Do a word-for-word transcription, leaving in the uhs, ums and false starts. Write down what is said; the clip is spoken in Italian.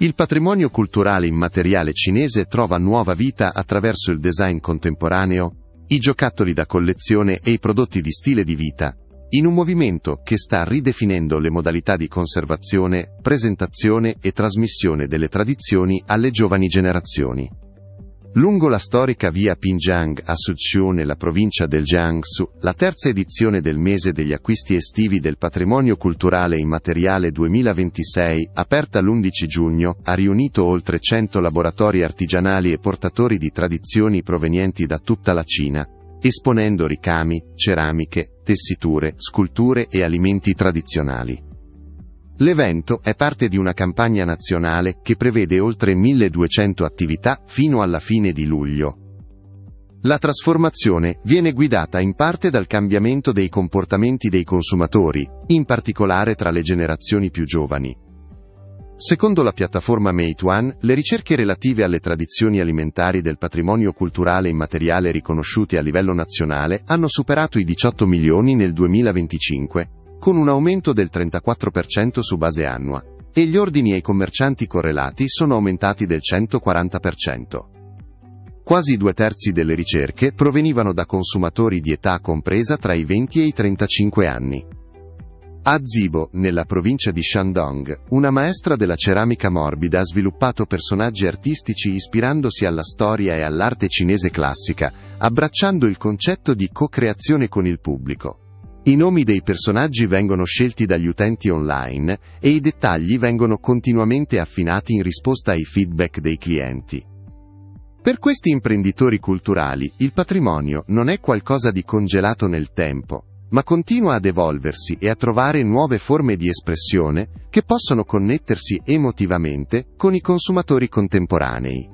Il patrimonio culturale immateriale cinese trova nuova vita attraverso il design contemporaneo, i giocattoli da collezione e i prodotti di stile di vita, in un movimento che sta ridefinendo le modalità di conservazione, presentazione e trasmissione delle tradizioni alle giovani generazioni. Lungo la storica via Pinjiang a Suzhou nella provincia del Jiangsu, la terza edizione del mese degli acquisti estivi del patrimonio culturale immateriale duemilaventisei, aperta l'undici giugno, ha riunito oltre cento laboratori artigianali e portatori di tradizioni provenienti da tutta la Cina, esponendo ricami, ceramiche, tessiture, sculture e alimenti tradizionali. L'evento è parte di una campagna nazionale che prevede oltre milleduecento attività fino alla fine di luglio. La trasformazione viene guidata in parte dal cambiamento dei comportamenti dei consumatori, in particolare tra le generazioni più giovani. Secondo la piattaforma Meituan, le ricerche relative alle tradizioni alimentari del patrimonio culturale immateriale riconosciuti a livello nazionale hanno superato i diciotto milioni nel duemilaventicinque, con un aumento del trentaquattro per cento su base annua, e gli ordini ai commercianti correlati sono aumentati del centoquaranta per cento. Quasi due terzi delle ricerche provenivano da consumatori di età compresa tra i venti e i trentacinque anni. A Zibo, nella provincia di Shandong, una maestra della ceramica morbida ha sviluppato personaggi artistici ispirandosi alla storia e all'arte cinese classica, abbracciando il concetto di co-creazione con il pubblico. I nomi dei personaggi vengono scelti dagli utenti online e i dettagli vengono continuamente affinati in risposta ai feedback dei clienti. Per questi imprenditori culturali, il patrimonio non è qualcosa di congelato nel tempo, ma continua ad evolversi e a trovare nuove forme di espressione che possono connettersi emotivamente con i consumatori contemporanei.